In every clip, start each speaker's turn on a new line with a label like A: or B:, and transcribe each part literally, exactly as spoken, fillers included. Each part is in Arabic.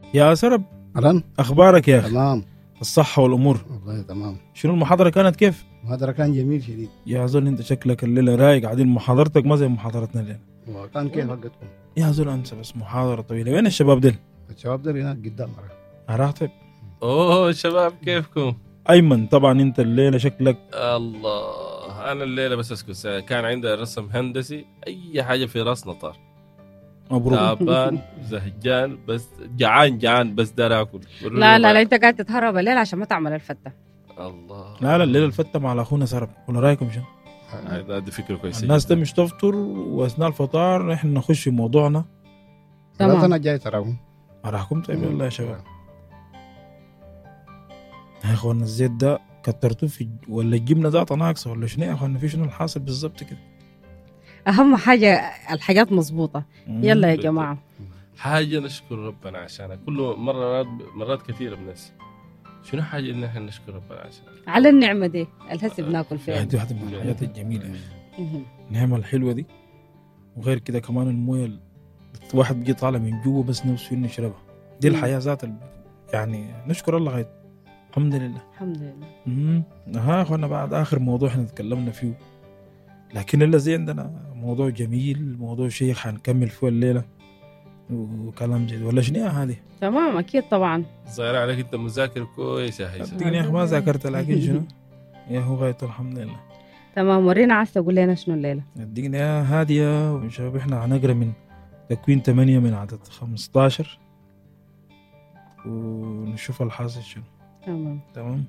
A: يا سرب،
B: أهلا.
A: أخبارك يا أخي؟
B: تمام.
A: الصحة والأمور
B: والله تمام.
A: شنو المحاضرة كانت كيف؟
B: المحاضرة كان جميل شديد.
A: يا زول أنت شكلك الليلة رايق، قاعدين محاضرتك ما زي محاضرتنا الليلة.
B: وكان كيف حقتكم؟
A: يا زول أنسى بس محاضرة طويلة. وين الشباب ديل؟
B: الشباب ده هناك قدام.
A: أراتب.
C: اوه شباب كيفكم؟
A: أيمن طبعا أنت الليلة شكلك
C: الله انا الليله بس اسكت، كان عندي رسم هندسي، اي حاجه في راسنا طار.
A: مبروك.
C: تعبان زهجان بس جعان جعان بس دار اكل.
D: لا لا لا انت قاعد تتهرب الليل عشان ما تعمل الفتة.
C: الله.
A: لا لا الليلة الفتة مع أخونا سرب، ولا رأيكم شنو؟
C: هذه فكره كويسه.
A: الناس تمش تفطر وأثناء الفطار إحنا نخش في موضوعنا.
B: تمام. أنا جاي تراهم.
A: أراكم طيب يلا يا شباب. يا أخوانا الزيت ده كترتوه في ولا الجبنة ذاتها ناقصة ولا شنو يا أخوانا؟ في شنو الحاصل بالضبط كده؟
D: اهم حاجة الحاجات مظبوطة. يلا يا جماعة.
C: حاجه نشكر ربنا عشانها، كل مرات مرات كثيره بناس. شنو حاجه ان احنا نشكر ربنا عشانها؟
D: على النعمة دي الهسي بناكل فيها.
A: هذه واحدة من الحاجات الجميلة، النعمة الحلوة دي. وغير كده كمان المويه الواحد بيجي طالع من جوا بس نفسه انه يشربها، دي الحياة ذات ال... يعني نشكر الله غير. الحمد لله
D: الحمد لله.
A: امم ها اخوانا بعد اخر موضوع احنا تكلمنا فيه، لكن الا زي عندنا موضوع جميل، موضوع شيخ حنكمل فيه الليله وكلام زي ولا شنو هذه؟
D: تمام اكيد طبعا.
C: ظاهر عليك انت مذاكر كويس يا هيثم.
A: صدقني يا اخي ما ذاكرت، لكن شنو يا هو غايته الحمد لله.
D: تمام. ورينا عايز تقول لنا شنو الليله؟
A: صدقني يا هاديه وشباب احنا هنقرا من تكوين ثمانية من عدد خمسة عشر ونشوف الحاصل شنو.
D: تمام
A: تمام.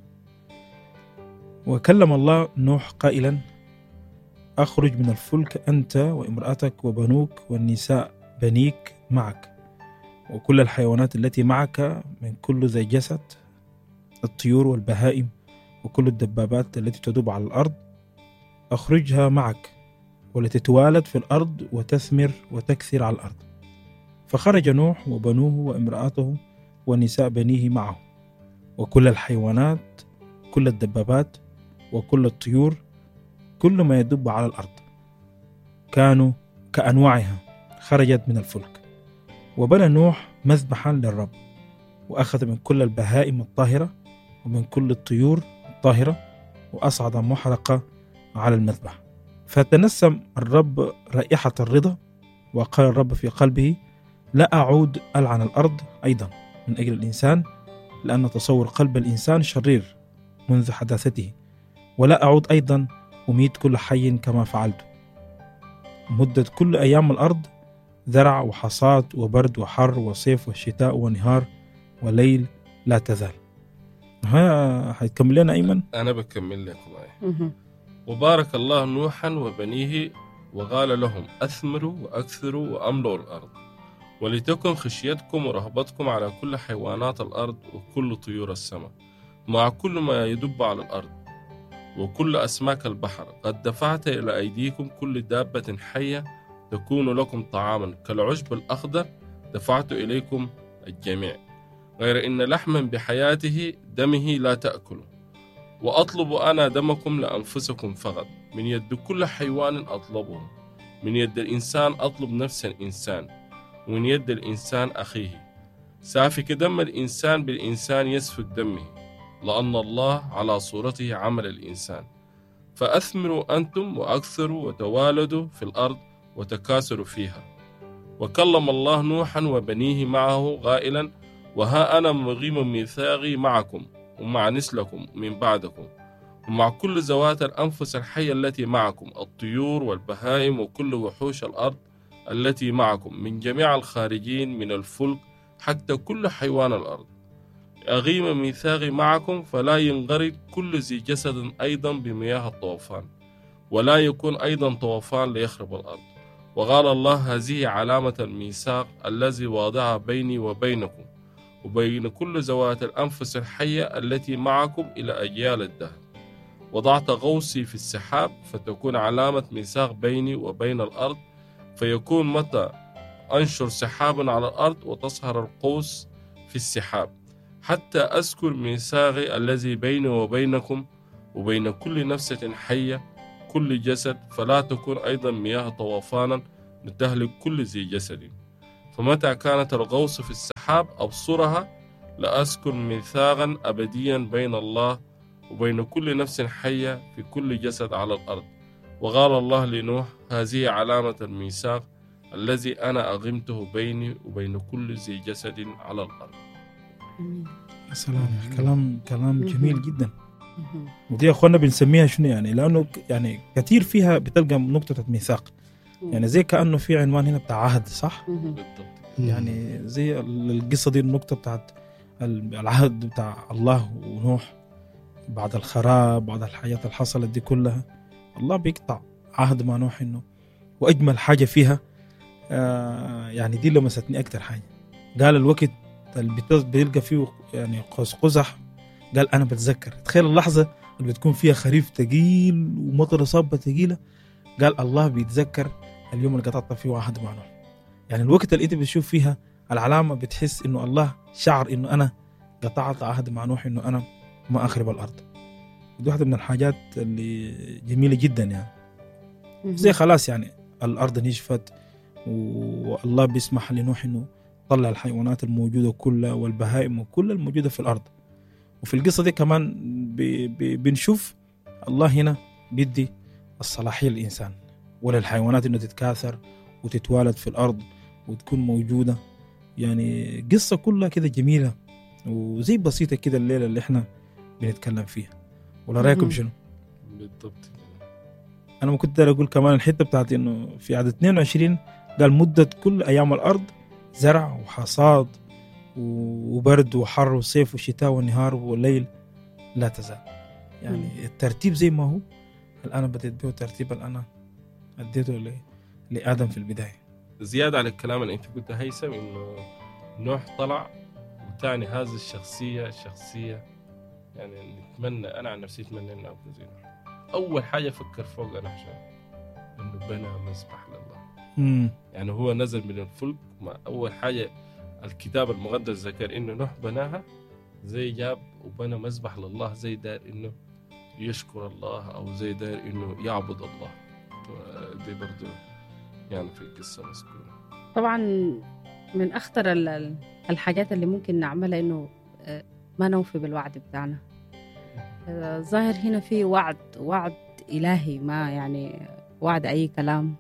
A: وكلم الله نوح قائلا أخرج من الفلك أنت وامرأتك وبنوك والنساء بنيك معك وكل الحيوانات التي معك من كل ذي جسد، الطيور والبهائم وكل الدبابات التي تدب على الأرض، أخرجها معك ولتتوالد في الأرض وتثمر وتكثر على الأرض. فخرج نوح وبنوه وامرأته ونساء بنيه معه وكل الحيوانات كل الدبابات وكل الطيور كل ما يدب على الأرض كانوا كأنواعها خرجت من الفلك. وبنى نوح مذبحا للرب وأخذ من كل البهائم الطاهرة ومن كل الطيور الطاهرة وأصعد محرقة على المذبح. فتنسم الرب رائحة الرضا وقال الرب في قلبه لا أعود ألعن الأرض أيضا من أجل الإنسان، لأن تصور قلب الإنسان شرير منذ حداثته، ولا أعود أيضا أميت كل حي كما فعلت. مدة كل أيام الأرض ذرع وحصاد وبرد وحر وصيف وشتاء ونهار وليل لا تزال. ها حيكمل لنا أيمن؟
C: أنا بكمل لكم آية. وبارك الله نوحا وبنيه وقال لهم أثمروا وأكثروا وأملوا الأرض ولتكن خشيتكم ورهبتكم على كل حيوانات الأرض وكل طيور السماء مع كل ما يدب على الأرض وكل أسماك البحر. قد دفعت إلى أيديكم كل دابة حية تكون لكم طعاما كالعشب الأخضر دفعت إليكم الجميع، غير إن لحما بحياته دمه لا تأكلوا. وأطلب أنا دمكم لأنفسكم فقط، من يد كل حيوان أطلبه، من يد الإنسان أطلب نفس الإنسان، ومن يد الإنسان أخيه. سافك دم الإنسان بالإنسان يسفك دمه، لأن الله على صورته عمل الإنسان. فأثمروا أنتم وأكثروا وتوالدوا في الأرض وتكاثروا فيها. وكلم الله نوحا وبنيه معه قائلا وها أنا مقيم ميثاقي معكم ومع نسلكم من بعدكم ومع كل ذوات الأنفس الحية التي معكم، الطيور والبهائم وكل وحوش الأرض التي معكم من جميع الخارجين من الفلك حتى كل حيوان الأرض. أقيم ميثاقي معكم فلا ينغرق كل ذي جسد أيضا بمياه الطوفان، ولا يكون أيضا طوفان ليخرب الأرض. وقال الله هذه علامة الميثاق الذي وضع بيني وبينكم وبين كل ذوات الأنفس الحية التي معكم إلى أجيال الدهر. وضعت غوصي في السحاب فتكون علامة ميثاق بيني وبين الأرض، فيكون متى أنشر سحابا على الأرض وتصهر القوس في السحاب، حتى أذكر ميثاقي الذي بيني وبينكم وبين كل نفسة حية كل جسد، فلا تكون أيضا مياه طوفانا لتهلك كل ذي جسد. فمتى كانت الغوص في السحاب أبصرها لأذكر ميثاقا أبديا بين الله وبين كل نفس حية في كل جسد على الأرض. وقال الله لنوح: هذه علامة الميثاق الذي أنا أغمته بيني وبين كل ذي جسد على الأرض.
A: يا سلام، كلام كلام جميل جدا. ودي يا اخوانا بنسميها شنو يعني؟ لانه يعني كثير فيها بتلقى نقطة ميثاق، يعني زي كأنه في عنوان هنا بتاع عهد، صح؟
C: بالضبط.
A: يعني زي القصة دي، النقطة بتاعت العهد بتاع الله ونوح بعد الخراب، بعد الحياة اللي حصلت دي كلها، الله بيقطع عهد مع نوح. إنه وأجمل حاجة فيها آه يعني دي لمستني أكتر حاجة. قال الوقت اللي بيلقى فيه يعني قوس قزح، قال أنا بتذكر، تخيل اللحظة اللي بتكون فيها خريف تقيل ومطر صابة تقيلة، قال الله بيتذكر اليوم اللي قطعت فيه عهد مع نوح. يعني الوقت اللي انت بتشوف فيها العلامة بتحس إنه الله شعر إنه أنا قطعت عهد مع نوح، إنه أنا ما أخرب الأرض. دي واحدة من الحاجات اللي جميلة جدا يعني. زي خلاص يعني الأرض نشفت والله بيسمح لنوح إنه طلع الحيوانات الموجودة كلها والبهائم وكل الموجودة في الأرض. وفي القصة دي كمان بي بي بنشوف الله هنا بيدي الصلاحية للإنسان وللحيوانات إنه تتكاثر وتتوالد في الأرض وتكون موجودة. يعني قصة كلها كده جميلة وزي بسيطة كده الليلة اللي إحنا بنتكلم فيها. ولا رأيكم شنو؟
C: بالضبط.
A: أنا ما كنت داير أقول كمان الحتة بتاعت إنه في عدد اثنين وعشرين قال مدة كل أيام الأرض زرع وحصاد وبرد وحر وصيف وشتاء ونهار وليل لا تزال. يعني م. الترتيب زي ما هو الآن بديت به ترتيب الأنا أديته لآدم في البداية.
C: زيادة على الكلام اللي أنت قلت هيثم، إنه نوح طلع وتعني هذه الشخصية الشخصية يعني نتمنى، أنا عن نفسي أتمنى إنه أكون زي نوح. أول حاجة فكر فوق أنا عشان إنه بنى مسبح لله.
A: م.
C: يعني هو نزل من الفلك، ما أول حاجة الكتاب المقدس ذكر إنه نوح بناها، زي جاب وبنى مسبح لله، زي دار إنه يشكر الله أو زي دار إنه يعبد الله. دي برضو يعني في القصة مذكورة.
D: طبعا من أخطر الحاجات اللي ممكن نعملها إنه ما نوفي بالوعد بتاعنا. ظاهر هنا في وعد وعد إلهي، ما يعني وعد أي كلام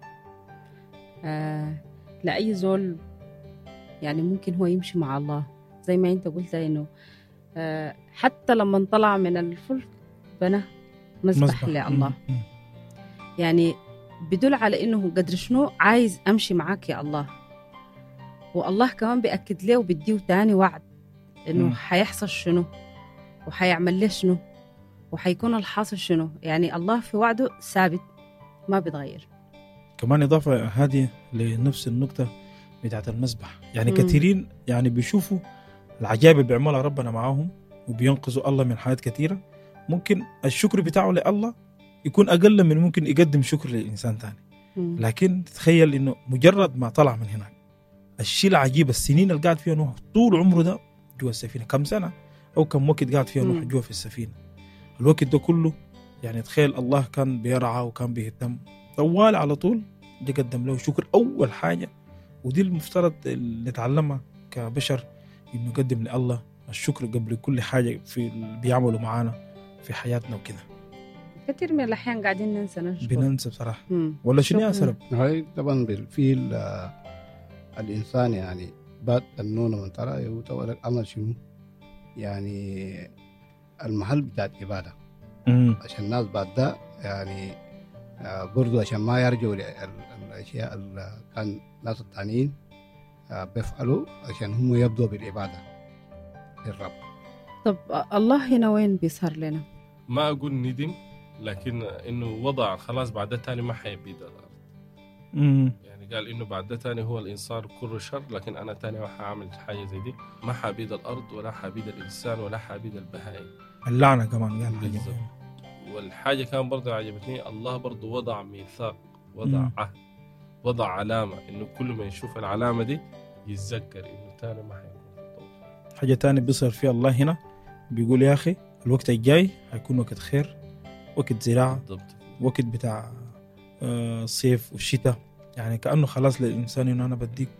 D: آه لأي زول يعني ممكن هو يمشي مع الله. زي ما أنت قلت إنه آه حتى لما طلع من الفلك بنى مسبح لله. يعني بدل على إنه قدر شنو عايز أمشي معاك يا الله. والله كمان بيأكد له وبديه تاني وعد إنه حيحصل شنو وحيعمل له شنو وحيكون الحاصل شنو. يعني الله في وعده ثابت ما بيتغير.
A: كمان إضافة هذه لنفس النقطة بتاعت المسبح. يعني
D: مم.
A: كثيرين يعني بيشوفوا العجائب اللي بيعملها ربنا معاهم وبينقذوا الله من حاجات كثيرة، ممكن الشكر بتاعه لله يكون أقل من ممكن يقدم شكر للإنسان تاني.
D: مم.
A: لكن تخيل إنه مجرد ما طلع من هناك الشيء العجيب، السنين اللي قاعد فيها نوح طول عمره ده جوا السفينة، كم سنة أو كم وقت قاعد فيها نوح جوا في السفينة، الوقت ده كله يعني تخيل الله كان بيرعى وكان بيهتم طوال على طول. دي قدم له شكر أول حاجة، ودي المفترض اللي نتعلمها كبشر، إنه نقدم لله الشكر قبل كل حاجة في اللي بيعملوا معانا في حياتنا وكده.
D: كثير من الأحيان قاعدين ننسى نشكر،
A: بننسى بصراحة.
D: مم.
A: ولا شنو يا سرب؟
B: هاي طبعا في الإنسان يعني بات النون من ترى يوتو لك عمل شنو يعني المحل بتاعت عبادة
A: مم.
B: عشان الناس بعد ده يعني برضو عشان ما يرجعوا للأشياء اللي كان الناس التانيين بيفعلوا عشان هم يبدوا بالعبادة للرب.
D: طب الله هنا وين بيظهر لنا؟
C: ما أقول ندم، لكن إنه وضع خلاص بعد تاني ما حيبيد الأرض.
A: مم.
C: يعني قال إنه بعد تاني هو الإنسان كل شر، لكن أنا تاني ما حاعمل حاجة زي دي، ما حبيد الأرض ولا حبيد الإنسان ولا حبيد البهائم.
A: اللعنة كمان قال
C: بالضبط. والحاجة كان برضه عجبتني، الله برضه وضع ميثاق، وضع
A: مم.
C: عهد، وضع علامة، إنه كل ما يشوف العلامة دي يتذكر إنه تاني ما حيكون.
A: حاجة تاني بيصير فيها الله هنا بيقول يا أخي الوقت الجاي هيكون وقت خير، وقت زراعة،
C: بالضبط.
A: وقت بتاع الصيف والشتاء. يعني كأنه خلاص للإنسان إنه أنا بديك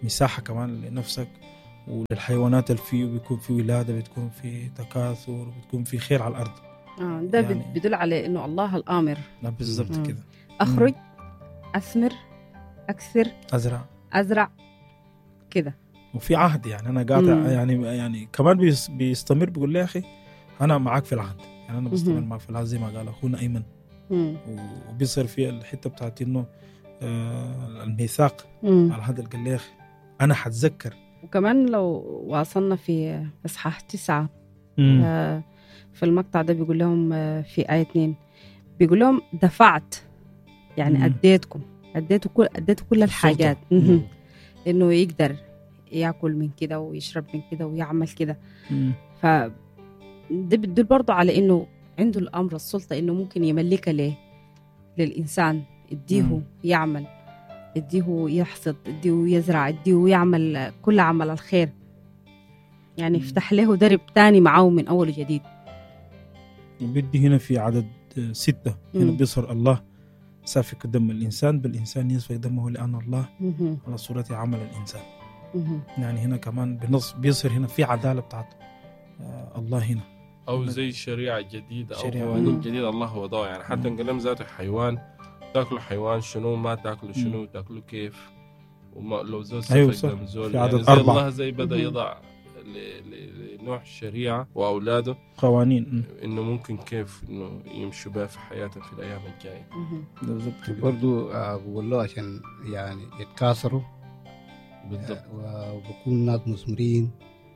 A: مساحة كمان لنفسك وللحيوانات اللي فيه، بيكون في ولادة، بتكون في تكاثر، بتكون في خير على الأرض.
D: آه ده
A: يعني
D: بدل على إنه الله الآمر.
A: لا بالضبط
D: مم.
A: كده.
D: أخرج، أثمر، أكثر،
A: أزرع
D: أزرع كده.
A: وفي عهد، يعني أنا قاعد
D: مم.
A: يعني يعني كمان بيس- بيستمر بيقول لي يا أخي أنا معاك في العهد، يعني أنا بستمر
D: مم.
A: معاك في العهد زي ما قال أخونا أيمن.
D: مم.
A: وبيصير في الحتة بتاعت إنه آه الميثاق
D: مم.
A: على هذا قال لي يا أخي أنا حتذكر.
D: وكمان لو واصلنا في إصحاح تسعة
A: مم.
D: آه في المقطع ده بيقول لهم آه في آية اتنين بيقول لهم دفعت، يعني
A: مم.
D: أديتكم أديتوا كل أديتوا كل الحاجات. مم.
A: مم.
D: إنه يقدر يأكل من كده ويشرب من كده ويعمل كده.
A: مم.
D: ف ده بتدل برضه على إنه عنده الأمر السلطة إنه ممكن يملكها ليه للإنسان، يديه
A: مم.
D: يعمل، يديه يحصد، يديه يزرع، يديه يعمل كل عمل الخير، يعني يفتح له درب تاني معه من أول وجديد.
A: وبدي هنا في عدد ستة هنا
D: مم.
A: بيصر الله سافك دم الإنسان بالإنسان يسفك دمه لأن الله
D: مهم.
A: على صورة عمل الإنسان.
D: مهم.
A: يعني هنا كمان بنص بيصير هنا في عدالة بتاعت آه الله هنا.
C: أو زي شريعة جديدة أو
A: شريعة.
C: قوانين
D: مم.
C: جديدة الله وضعها. يعني حتى نقلم ذاته حيوان، تاكلوا حيوان شنو، ما تاكلوا شنو، تاكلوا كيف، وما لو زول
A: أيوة
C: سفك
A: صح.
C: دم زول.
A: في
C: يعني
A: عدد
C: زي
A: أربعة.
C: الله زي بدأ
D: مهم.
C: يضع ل- ل- لنوح الشريعة وأولاده
A: قوانين. مم.
C: إنه ممكن كيف إنه يمشوا بها في حياتهم في الأيام الجاية.
D: مهم.
A: بالضبط كده.
B: برضو آه، بقول له عشان يعني يتكاثروا
C: بالضبط.
B: آه، وبكون ناس مثمرين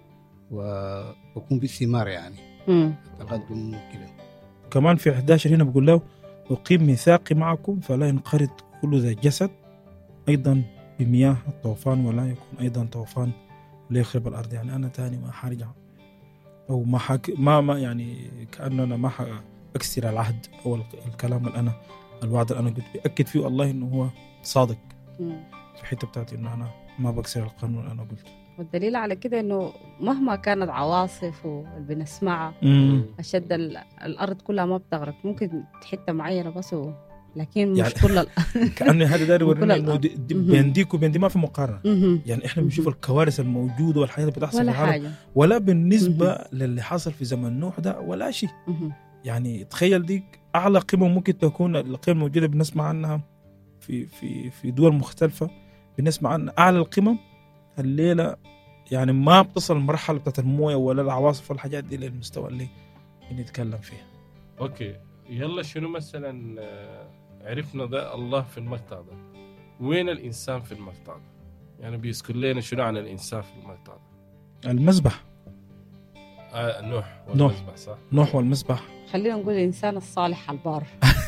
B: وبكون بالثمار، يعني
D: مم.
B: تقدم كده.
A: كمان في إحدى عشر هنا بقول له أقيم ميثاقي معكم فلا ينقرض كل ذا جسد أيضا بمياه الطوفان ولا يكون أيضا طوفان ليخرب الأرض. يعني أنا تاني ما حرجع أو ما حك... ما ما يعني كأننا ما أكسر العهد أو الكلام اللي أنا الوعد اللي أنا قلت بأكد فيه الله إنه هو صادق
D: مم.
A: في حتة بتاعتي إنه أنا ما بكسر القانون اللي أنا قلته.
D: والدليل على كده إنه مهما كانت عواصف واللي بنسمعها
A: مم.
D: أشد ال- الأرض كلها ما بتغرق، ممكن حتة معينة بس و... لكن مش
A: يعني
D: كل ال...
A: كأني هذا داري
D: وكل
A: يوريني إنه
D: الأرض.
A: دي- دي-
D: مهم.
A: بين ديك وبين دي ما في مقارنة.
D: مهم.
A: يعني إحنا بنشوف الكوارث الموجودة والحياة اللي بتحصل في
D: ولا
A: العالم
D: حاجة.
A: ولا بالنسبة للي حصل في زمن نوح ده ولا شيء.
D: مهم.
A: يعني تخيل ديك أعلى قيمة ممكن تكون القيم الموجودة بنسمع عنها في في في دول مختلفة، بنسمع عن أعلى القمم الليلة يعني ما بتصل المرحلة بتاعت الموية ولا العواصف والحاجات دي للمستوى اللي بنتكلم فيه.
C: أوكي يلا شنو مثلا آه، عرفنا ده الله في المقطع ده، وين الإنسان في المقطع ده؟ يعني بيذكر لنا شنو عن الإنسان في المقطع ده؟
A: المذبح
C: آه نوح
A: نوح.
C: والمذبح صح؟
A: نوح والمذبح.
D: خلينا نقول الإنسان الصالح البار.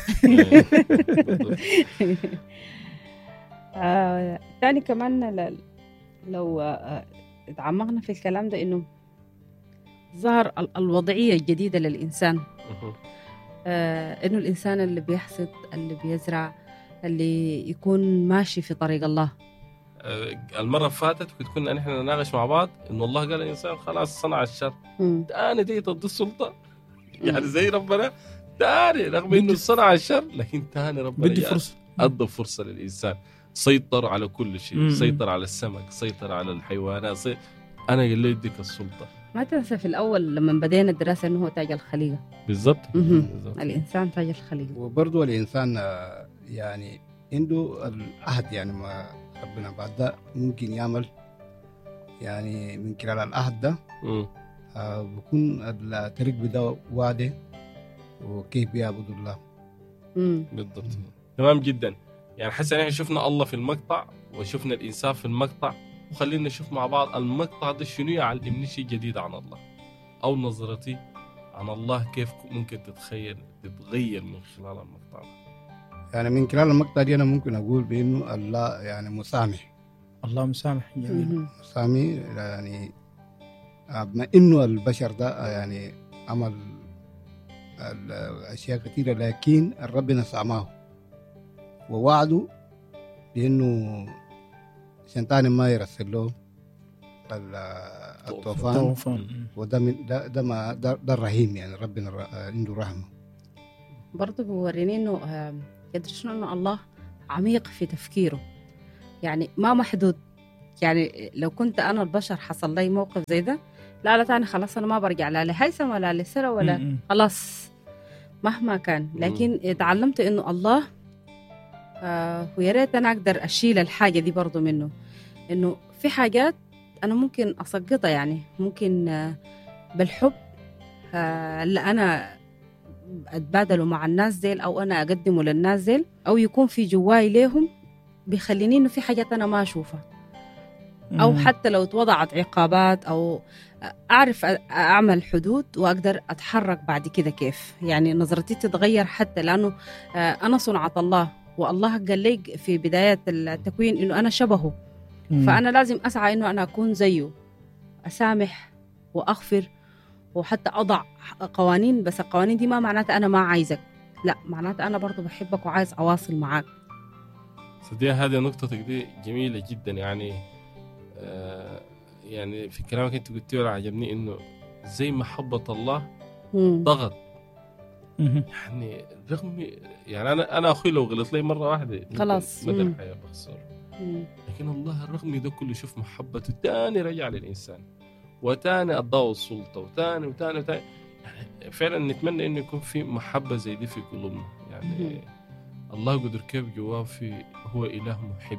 D: آه، تاني كمان ل- لو آه، اتعمقنا في الكلام ده إنه ظهر ال- الوضعية الجديدة للإنسان، آه، إنه الإنسان اللي بيحصد، اللي بيزرع، اللي يكون ماشي في طريق الله.
C: آه، المرة اللي فاتت كنت كنا نحن نناقش مع بعض إنه الله قال الإنسان خلاص صنع الشر،
D: مم.
C: تاني دي ضد السلطة. يعني زي ربنا تاني رغم إنه
A: بدي-
C: صنع الشر لكن تاني ربنا
A: بدي
C: جاء
A: فرصة.
C: أدى فرصة للإنسان، سيطر على كل شيء،
A: مم.
C: سيطر على السمك، سيطر على الحيوانات، سي... أنا قال لي اديك السلطة.
D: ما تنسى في الأول لما بدينا الدراسة إنه هو تاج الخليقة.
C: بالضبط.
D: مهم.
C: بالضبط.
D: الإنسان تاج الخليقة.
B: وبرضو الإنسان آه، يعني عنده العهد، يعني ما ربنا بعد ده ممكن يعمل يعني من خلال العهد ده
C: مم.
B: آه، بكون الطريق بده وعده وكيف بيعبد الله.
D: مم.
C: بالضبط. تمام جدا. يعني حسنا احنا شفنا الله في المقطع وشفنا الإنسان في المقطع، وخلينا نشوف مع بعض المقطع ده شنو يعلمني شيء جديد عن الله، أو نظرتي عن الله كيف ممكن تتخيل تتغير من خلال المقطع ده.
B: يعني من خلال المقطع دي أنا ممكن أقول بأنه الله يعني مسامح
A: الله مسامح. جميل.
D: مهم.
B: مسامح، يعني آه، بما إنه البشر ده آه، يعني عمل الأشياء كثيرة، لكن ربنا سامحه ووعده بأنه عشان تاني ما يرسل له ال- الطوفان.
A: طوفان.
B: وده من ده ده ما ده, ده الرحيم، يعني ربنا الر- عنده رحمه.
D: برضه بيوريني إنه آه، يدري شنو إنه الله عميق في تفكيره، يعني ما محدود يعني لو كنت أنا البشر حصل لي موقف زي ده، لا لا تاني خلاص أنا ما برجع لا لهيثم ولا لسرة ولا
A: م- م.
D: خلاص مهما كان. لكن تعلمت إنه الله آه ويا ريت أنا أقدر أشيل الحاجة دي برضو منه، إنه في حاجات أنا ممكن أسقطها، يعني ممكن آه بالحب آه اللي أنا أتبادله مع الناس ديل أو أنا أقدمه للناس ديل أو يكون في جواي ليهم، بيخليني إنه في حاجات أنا ما أشوفها، أو
A: م.
D: حتى لو توضعت عقابات أو أعرف أعمل حدود وأقدر أتحرك بعد كده كيف، يعني نظرتي تتغير، حتى لأنه أنا صنعة الله، والله قال لي في بداية التكوين إنه أنا شبهه،
A: م.
D: فأنا لازم أسعى إنه أنا أكون زيه، أسامح وأغفر وحتى أضع قوانين، بس القوانين دي ما معناتها أنا ما عايزك، لا معناتها أنا برضو بحبك وعايز أواصل معاك.
C: صدق هذه نقطتك دي جميلة جدا. يعني آه يعني في كلامك انت قلت لي عجبني انه زي محبة الله
D: مم.
C: ضغط،
A: م.
C: يعني رغم يعني انا انا اخوي لو غلط لي مرة واحدة
D: خلاص.
C: مدى
D: مم.
C: الحياة بخسر،
D: مم.
C: لكن الله الرغم ده كله شوف محبته تاني رجع للإنسان، وتاني أضاء السلطة، وتاني وتاني وتاني. يعني فعلا نتمنى إنه يكون في محبة زي دي في قلوبنا. يعني الله قدر كيف جواه في هو إله محب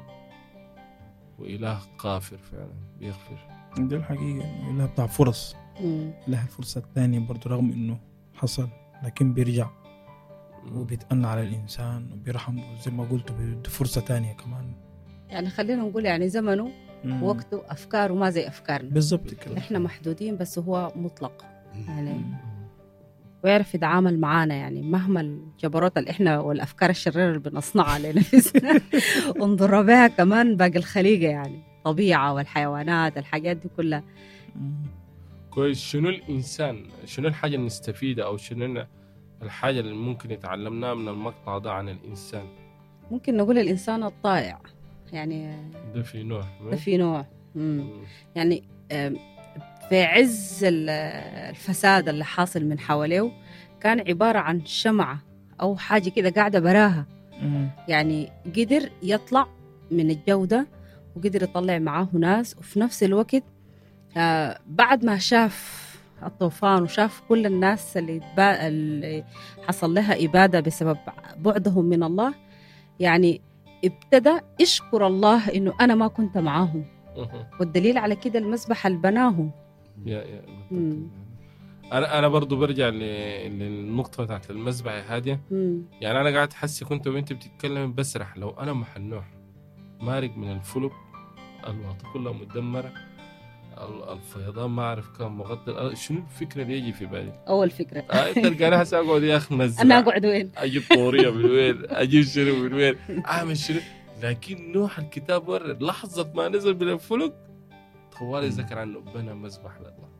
C: وإله غافر، فعلا بيغفر.
A: دي الحقيقة إنه إله بتاع فرص،
D: مم.
A: إله الفرصة الثانية برضو رغم إنه حصل، لكن بيرجع وبيتأنى على الإنسان وبيرحم، وزي ما قلت بيدي فرصة تانية كمان.
D: يعني خلينا نقول يعني زمنه
A: مم.
D: وقته أفكاره ما زي أفكارنا،
A: بالضبط كده.
D: إحنا محدودين بس هو مطلق يعني،
A: مم.
D: ويعرف يتعامل معانا يعني مهما الجبروت اللي إحنا والأفكار الشريرة اللي بنصنعها لنفسنا ونضر بها كمان باقي الخليقة، يعني طبيعة والحيوانات الحاجات دي كلها.
A: مم.
C: كويس. شنو الإنسان، شنو الحاجة اللي نستفيدها أو شنو الحاجة اللي ممكن يتعلمناها من المقطع ده عن الإنسان؟
D: ممكن نقول الإنسان الطائع، يعني
C: ده في نوع
D: ده في نوع. مم. يعني آم، في عز ال- الفساد اللي حاصل من حواليه كان عبارة عن شمعة أو حاجة كده قاعدة براها،
A: مم.
D: يعني قدر يطلع من الجودة وقدر يطلع معاه ناس، وفي نفس الوقت آه بعد ما شاف الطوفان وشاف كل الناس اللي, تبا... اللي حصل لها إبادة بسبب بعدهم من الله، يعني ابتدى يشكر الله إنه أنا ما كنت معاهم، والدليل على كده المسبح اللي بناهم.
C: يا يا
D: مم.
C: انا انا برضو برجع ل- للنقطه بتاعت المسبح هذه.
D: مم.
C: يعني انا قاعد حسي كنت وانت بتتكلم بسرح، لو انا محل نوح مارق من الفلك، الواطه كلها مدمره، ال- الفيضان ما اعرف كم مغطى، شنو الفكره اللي يجي في بالي؟
D: أول فكرة
C: آه تلقاني هسه اقعد يا اخي نزرع،
D: أنا أقعد وين؟
C: اجيب طوريه من وين، اجيب شنو من وين، اعمل شنو. لكن نوح الكتاب ورد لحظه ما نزل من الفلك طوالي ذكر عنه بنى مسبح لله.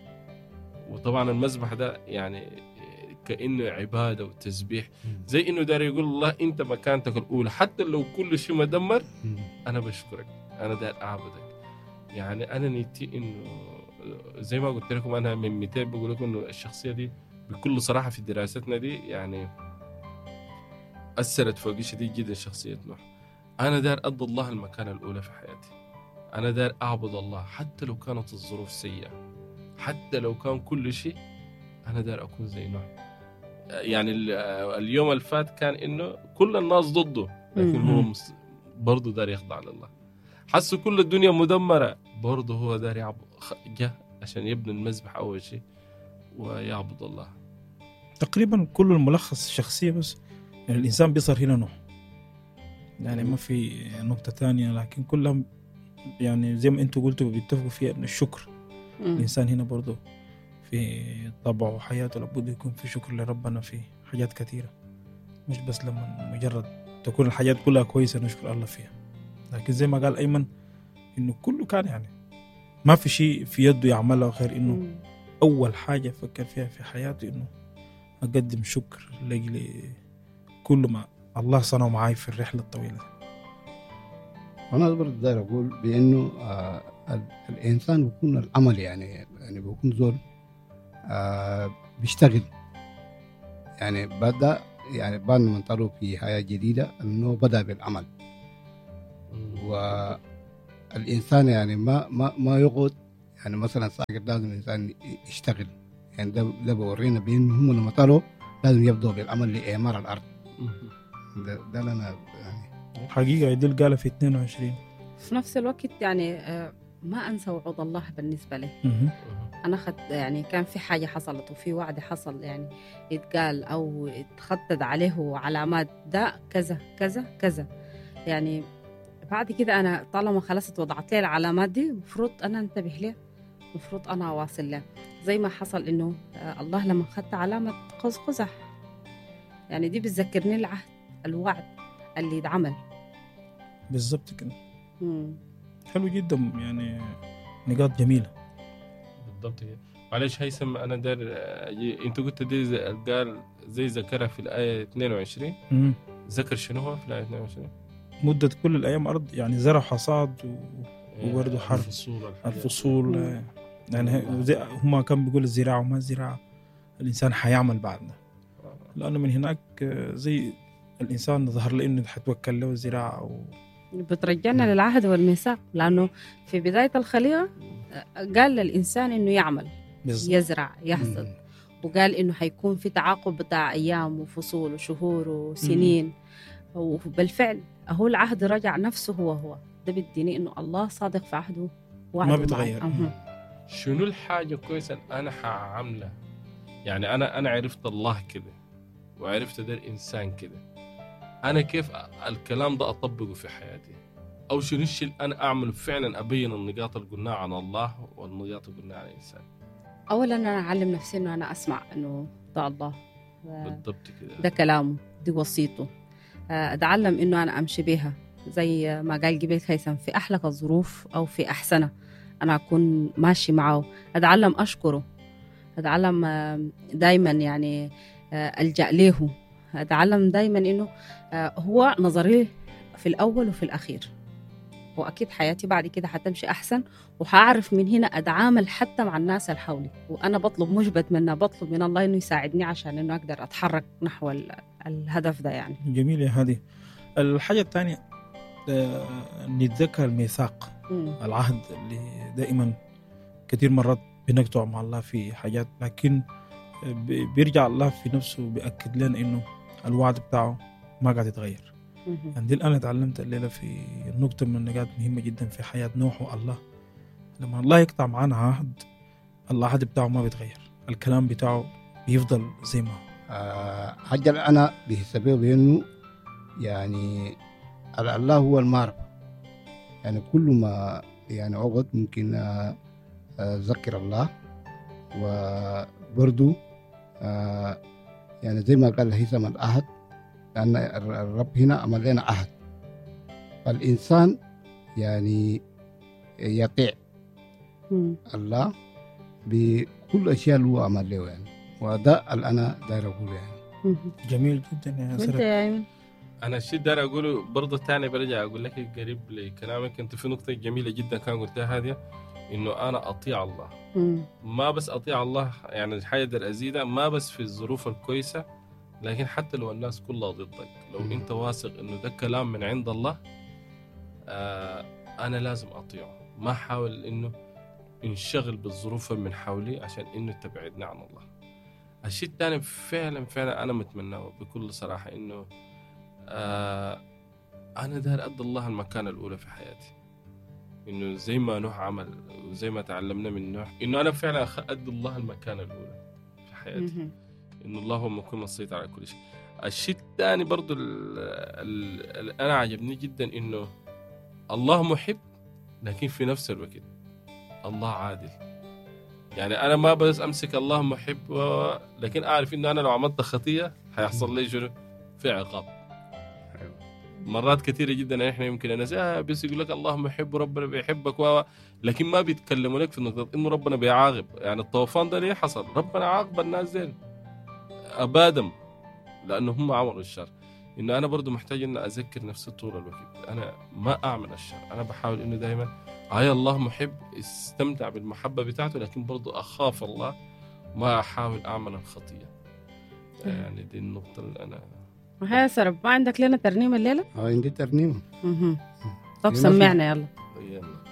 C: وطبعا المسبح ده يعني كأنه عبادة وتسبيح، زي إنه داري يقول الله أنت مكانتك الأولى، حتى لو كل شيء مدمر أنا بشكرك، أنا دار أعبدك. يعني أنا نيتي إنه زي ما قلت لكم أنا من مئتين بقول لكم إنه الشخصية دي بكل صراحة في دراستنا دي يعني أثرت فوق شديد جدا شخصية نوح. أنا دار أدى الله المكانة الأولى في حياتي، أنا دار أعبد الله حتى لو كانت الظروف سيئة، حتى لو كان كل شيء أنا دار أكون زي نوح. يعني اليوم الفات كان إنه كل الناس ضده، لكن هو برضو دار يخضع لله. حسوا كل الدنيا مدمرة، برضو هو دار يعبد، جاء عشان يبني المذبح أول شيء ويعبد الله.
A: تقريبا كل الملخص الشخصية، بس يعني الإنسان بيصير هنا نوح، يعني ما في نقطة تانية، لكن كلهم يعني زي ما أنتوا قلتوا بيتفقوا فيها إن الشكر.
D: مم.
A: الإنسان هنا برضو في طبعه وحياته لابد يكون في شكر لربنا في حاجات كثيرة، مش بس لما مجرد تكون الحاجات كلها كويسة نشكر الله فيها. لكن زي ما قال أيمن إنه كله كان يعني ما في شيء في يده يعمله غير إنه
D: مم.
A: أول حاجة فكر فيها في حياته إنه أقدم شكر لأجل كل ما الله صنعه معاي في الرحلة الطويلة.
B: أنا برضه داير أقول بأنه آه الإنسان بيكون العمل يعني يعني بيكون زول آه بيشتغل، يعني بدأ يعني بعد ما انطلقوا في حياة جديدة أنه بدأ بالعمل، و الانسان يعني ما ما ما يقعد يعني مثلا ساكت، لازم الانسان يشتغل. يعني ده ده بورينا بان هم لما طلعوا لازم يبدأوا بالعمل لاعمار الارض. ده ده لنا يعني
A: حقيقة دي قالها في اثنين وعشرين.
D: في نفس الوقت يعني آه، ما أنسى وعود الله بالنسبة لي.
A: مهم.
D: أنا خد يعني كان في حاجة حصلت وفي وعد حصل يعني يتقال أو اتخطد عليه علامات ده كذا كذا كذا. يعني بعد كده أنا طالما خلصت وضعت لي العلامات دي مفروض أنا انتبه لها، مفروض أنا أواصل لها. زي ما حصل إنه آه، الله لما خدت علامة قوس قزح، يعني دي بتذكرني العهد الوعد اللي يتعمل.
A: بالضبط كده.
D: مم.
A: حلو جدا، يعني نقاط جميلة.
C: بالضبط كده. معلش هيثم انا دار أجي- انت قلت دي زي قال زي ذكرها في الايه اثنين وعشرين.
A: مم.
C: ذكر شنو هو في الايه اثنين وعشرين؟
A: مدة كل الأيام أرض، يعني زرع حصاد و... وبرضه حرب.
C: الفصول الحاجات.
A: الفصول.
D: مم.
A: آه، يعني هي- وزي هما كان بيقول الزراعة وما الزراعة، الإنسان حيعمل بعدنا، لأنه من هناك آه، زي الإنسان ظهر له إنه حتوكل له الزراعة و...
D: بترجعنا للعهد والميثاق، لأنه في بداية الخليقة قال للإنسان إنه يعمل
A: بالضبط.
D: يزرع يحصد، وقال إنه حيكون في تعاقب بتاع أيام وفصول وشهور وسنين. وبالفعل هو العهد رجع نفسه هو هو. ده بديني إنه الله صادق في عهده، وعده
A: ما
D: معي.
A: بيتغير.
D: أها.
C: شنو الحاجة كويسة اللي أنا حعملها؟ يعني أنا أنا عرفت الله كده وعرفت ده الإنسان كده، أنا كيف الكلام ده أطبقه في حياتي؟ أو شنو الشيء اللي أنا أعمله فعلا أبين النقاط اللي قلناها عن الله والنقاط اللي قلناها عن الإنسان؟
D: أولا أنا أعلم نفسي إنه أنا أسمع إنه ده الله،
C: بالضبط كده.
D: ده كلامه، دي وصيته. أتعلم إنه أنا أمشي بها زي ما قال قبل هيثم، في أحلك الظروف أو في أحسنها أنا أكون ماشي معه. أتعلم أشكره، أتعلم دايما يعني ألجأ له. أتعلم دايما إنه هو نظري في الأول وفي الأخير، وأكيد حياتي بعد كده حتمشي أحسن، وحأعرف من هنا أتعامل حتى مع الناس اللي حولي. وأنا بطلب مش بتمنى، بطلب من الله إنه يساعدني عشان إنه أقدر أتحرك نحو الهدف ده. يعني
A: جميل يا هذه. الحاجة الثانية آه، نتذكر الميثاق،
D: مم.
A: العهد اللي دائما كثير مرات بنقطع مع الله في حاجات، لكن ب- بيرجع الله في نفسه بيأكد لنا إنه الوعد بتاعه ما قاعد يتغير.
D: مم.
A: يعني دي أنا تعلمت الليلة في نقطة من النقاط مهمة جدا في حياة نوح والله. لما الله يقطع معنا عهد، العهد بتاعه ما بيتغير، الكلام بتاعه بيفضل زي ما هو.
B: آه حاجة اللي أنا بحسبه بأنه يعني على الله هو المعرفة. يعني كل ما يعني عقد ممكن آه، آه، أذكر الله. وبرضو آه يعني زي ما قال هيثم العهد، لأن الرب هنا عمل لنا عهد، فالإنسان يعني يطيع
D: مم.
B: الله بكل أشياء اللي هو عمل له يعني. وده اللي أنا داير أقوله يعني.
D: مم.
A: جميل جدا يا
D: وانت
A: سلام.
D: يا أيمن؟
C: أنا الشيء ده أقوله برضه تاني، برجع أقول لك قريب لكلامك أنت في نقطة جميلة جدا كان قلتها هذه، إنه أنا أطيع الله.
D: مم.
C: ما بس أطيع الله يعني الحاجة در أزيدها، ما بس في الظروف الكويسة، لكن حتى لو الناس كلها ضدك، لو
B: مم.
C: أنت واثق إنه ده كلام من عند الله، آه أنا لازم أطيعه. ما أحاول إنه انشغل بالظروف من حولي عشان إنه تبعدنا عن الله. الشيء الثاني فعلا فعلا أنا متمناه بكل صراحة، إنه آه أنا داير أدي الله المكانة الأولى في حياتي. إنه زي ما نوح عمل وزي ما تعلمنا من نوح، إنه أنا فعلا أدي الله المكانة الأولى في حياتي.
D: مم.
C: إنه الله هو مكون السيطرة على كل شيء. الشيء الثاني برضو اللي أنا عجبني جدا، إنه الله محب لكن في نفس الوقت الله عادل. يعني أنا ما بس أمسك الله محب و... لكن أعرف إنه أنا لو عملت خطية هيحصل لي شنو؟ في عقاب. مرات كثيرة جدا إحنا يمكن الناس آه بس يقول لك الله محب وربنا بيحبك و... لكن ما بيتكلموا لك في النقطة إنه ربنا بيعاقب. يعني الطوفان ده ليه حصل؟ ربنا عاقب الناس دين أبادم لأنه هم عملوا الشر. إنه أنا برضو محتاج إن أذكر نفسي طول الوقت أنا ما أعمل الشر. أنا بحاول إنه دائما هاي الله محب، استمتع بالمحبة بتاعته، لكن برضو أخاف الله، ما أحاول أعمل الخطية. يعني دي النقطة اللي أنا
D: وهي سرب، ما عندك لنا ترنيمة الليلة؟
B: آه، عندي ترنيمة.
D: مهم. طب
B: في مثل-
D: سمعنا يلا.
C: بينا.